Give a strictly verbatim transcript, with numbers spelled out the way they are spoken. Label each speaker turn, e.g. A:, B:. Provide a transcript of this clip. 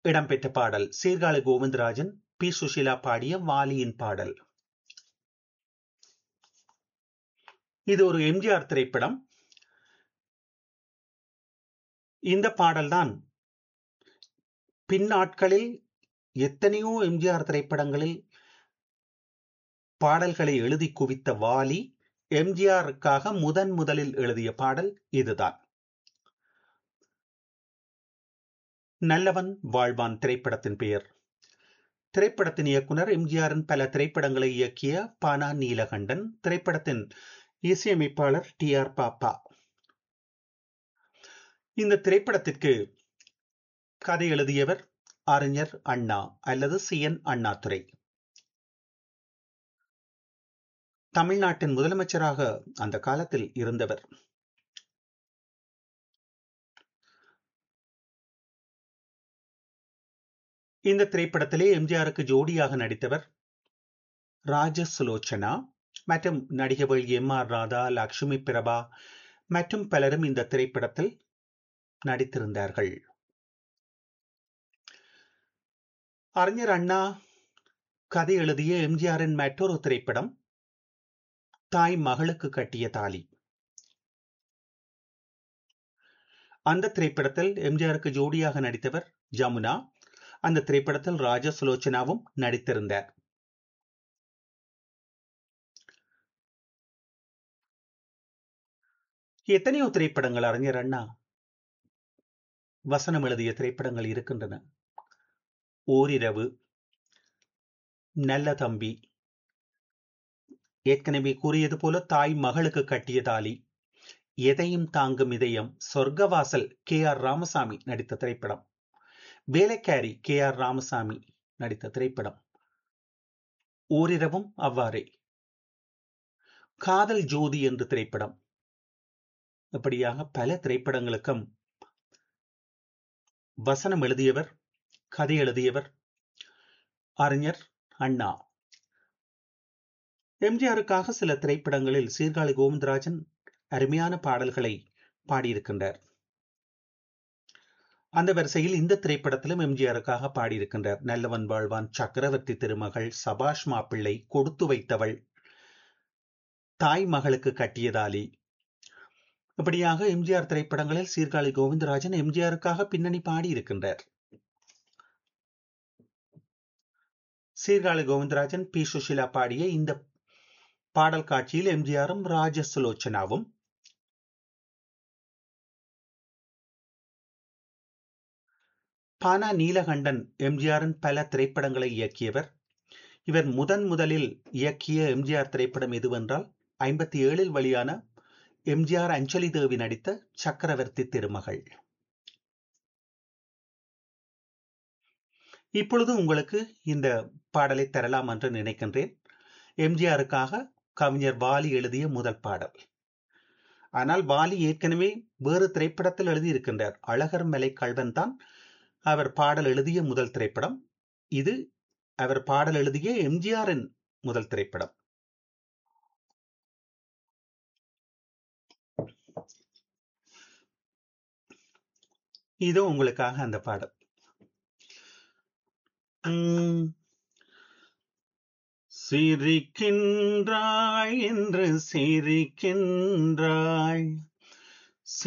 A: இடம்பெற்ற பாடல் சீர்காழி கோவிந்தராஜன், பி சுஷீலா பாடிய வாலியின் பாடல். இது ஒரு எம்ஜிஆர் திரைப்படம். இந்த பாடல்தான் பின்னாட்களில் எத்தனையோ எம்ஜிஆர் திரைப்படங்களில் பாடல்களை எழுதி குவித்த வாலி எம்ஜிஆருக்காக முதன் முதலில் எழுதிய பாடல் இதுதான். நல்லவன் வாழ்வான் திரைப்படத்தின் பெயர். திரைப்படத்தின் இயக்குனர் எம்ஜிஆரின் பல திரைப்படங்களை இயக்கிய பானா நீலகண்டன். திரைப்படத்தின் இசையமைப்பாளர் டி ஆர் பாப்பா. இந்த திரைப்படத்திற்கு கதை எழுதியவர் அறிஞர் அண்ணா அல்லது சி என் அண்ணாதுரை. தமிழ்நாட்டின் முதலமைச்சராக அந்த காலத்தில் இருந்தவர். இந்த திரைப்படத்திலே எம்ஜிஆருக்கு ஜோடியாக நடித்தவர் ராஜசுலோச்சனா மற்றும் நடிகர்கள் எம் ஆர் ராதா, லட்சுமி பிரபா மற்றும் பலரும் இந்த திரைப்படத்தில் நடித்திருந்தார்கள். அறிஞர் அண்ணா கதை எழுதிய எம்ஜிஆரின் மற்றொரு திரைப்படம் தாய் மகளுக்கு கட்டிய தாலி. அந்த திரைப்படத்தில் எம்ஜிஆருக்கு ஜோடியாக நடித்தவர் ஜமுனா. அந்த திரைப்படத்தில் ராஜசுலோச்சனாவும் நடித்திருந்தார். எத்தனையோ திரைப்படங்கள் அறிஞர் அண்ணா வசனம் எழுதிய திரைப்படங்கள் இருக்கின்றன. ஓரிரவு, நல்ல தம்பி, ஏற்கனவே கூறியது போல தாய் மகளுக்கு கட்டிய தாலி, எதையும் தாங்கும் இதயம், சொர்க்கவாசல் கே ஆர் ராமசாமி நடித்த திரைப்படம், வேலைக்காரி கே ஆர் ராமசாமி நடித்த திரைப்படம், ஓரிரவும் அவ்வாறே, காதல் ஜோதி என்று திரைப்படம். இப்படியாக பல திரைப்படங்களுக்கும் வசனம் எழுதியவர், கதை எழுதியவர் அறிஞர் அண்ணா. எம்ஜிஆருக்காக சில திரைப்படங்களில் சீர்காழி கோவிந்தராஜன் அருமையான பாடல்களை பாடியிருக்கின்றார். அந்த வரிசையில் இந்த திரைப்படத்திலும் எம்ஜிஆருக்காக பாடியிருக்கின்றார். நல்லவன் வாழ்வான், சக்கரவர்த்தி திருமகள், சபாஷ் மாப்பிள்ளை, கொடுத்து வைத்தவள், தாய் மகளுக்கு கட்டியதாலி. இப்படியாக எம்ஜிஆர் திரைப்படங்களில் சீர்காழி கோவிந்தராஜன் எம்ஜிஆருக்காக பின்னணி பாடியிருக்கின்றார். சீர்காழி கோவிந்தராஜன், பி சுஷீலா பாடிய இந்த பாடல் காட்சியில் எம்ஜிஆரும் ராஜசுலோச்சனாவும் பானா நீலகண்டன் எம்ஜிஆரின் பல திரைப்படங்களை இயக்கியவர். இவர் முதன் முதலில் இயக்கிய எம்ஜிஆர் திரைப்படம் எதுவென்றால் ஐம்பத்தி ஏழில் வெளியான எம்ஜிஆர் அஞ்சலி தேவி நடித்த சக்கரவர்த்தி திருமகள். இப்பொழுது உங்களுக்கு இந்த பாடலை தரலாம் என்று நினைக்கின்றேன். எம்ஜிஆருக்காக கவிஞர் வாலி எழுதிய முதல் பாடல். ஆனால் வாலி ஏற்கனவே வேறு திரைப்படத்தில் எழுதியிருக்கின்றார். அழகர் மலை கல்வன் தான் அவர் பாடல் எழுதிய முதல் திரைப்படம். இது அவர் பாடல் எழுதிய எம்ஜிஆரின் முதல் திரைப்படம். இதோ உங்களுக்காக அந்த பாடல். உம் சிரிக்கின்றாய் என்று சிரிக்கின்றாய்,